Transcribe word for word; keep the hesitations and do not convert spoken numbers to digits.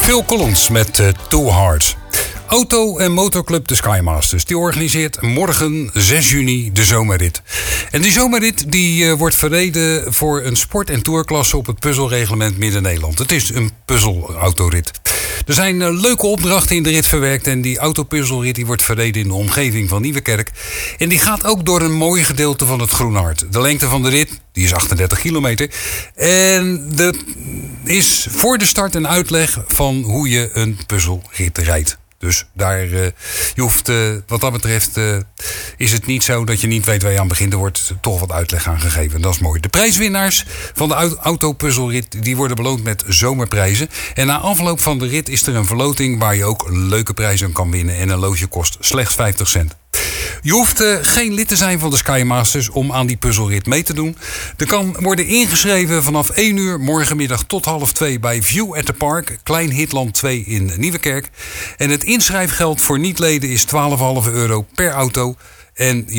Phil Collins met uh, Too Hard. Auto- en motorclub de Skymasters die organiseert morgen zes juni de zomerrit. En die zomerrit die uh, wordt verreden voor een sport- en tourklasse op het puzzelreglement Midden-Nederland. Het is een puzzelautorit. Er zijn uh, leuke opdrachten in de rit verwerkt en die autopuzzelrit die wordt verreden in de omgeving van Nieuwekerk. En die gaat ook door een mooi gedeelte van het Groenhart. De lengte van de rit die is achtendertig kilometer. En er is voor de start een uitleg van hoe je een puzzelrit rijdt. Dus daar, uh, je hoeft, uh, wat dat betreft, uh, is het niet zo dat je niet weet waar je aan begint. Er wordt toch wat uitleg aan gegeven. Dat is mooi. De prijswinnaars van de autopuzzelrit die worden beloond met zomerprijzen. En na afloop van de rit is er een verloting waar je ook leuke prijzen kan winnen. En een loodje kost slechts vijftig cent. Je hoeft uh, geen lid te zijn van de Skymasters om aan die puzzelrit mee te doen. Er kan worden ingeschreven vanaf één uur morgenmiddag tot half twee bij View at the Park, Klein Hitland twee in Nieuwekerk. En het inschrijfgeld voor niet-leden is twaalf komma vijf euro per auto. En